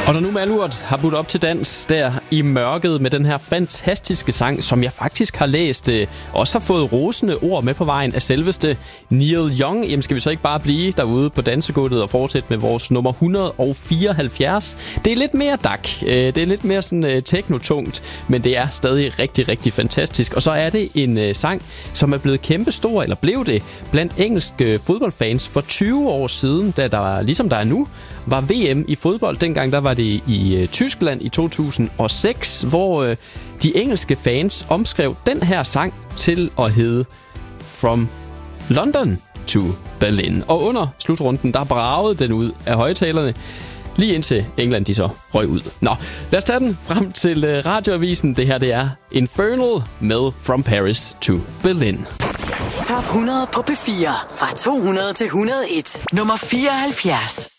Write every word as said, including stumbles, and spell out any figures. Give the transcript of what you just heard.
Og når nu Malurt har budt op til dans der i mørket med den her fantastiske sang, som jeg faktisk har læst, øh, også har fået rosende ord med på vejen af selveste Neil Young, jamen skal vi så ikke bare blive derude på dansegulvet og fortsætte med vores nummer et hundrede og fireoghalvfjerds. Det er lidt mere dak, øh, det er lidt mere sådan øh, teknotungt, men det er stadig rigtig, rigtig fantastisk. Og så er det en øh, sang, som er blevet kæmpestor, eller blev det, blandt engelske fodboldfans for tyve år siden, da der, ligesom der er nu, var V M i fodbold. Dengang der var det i øh, Tyskland i to tusind og seks, hvor øh, de engelske fans omskrev den her sang til at hedde From London to Berlin. Og under slutrunden, der bragede den ud af højtalerne, lige indtil England de så røg ud. Nå, lad os tage den frem til øh, radioavisen. Det her, det er Infernal med From Paris to Berlin. Top hundrede på P fire. Fra to hundrede til et hundrede og en. Nummer fireoghalvfjerds.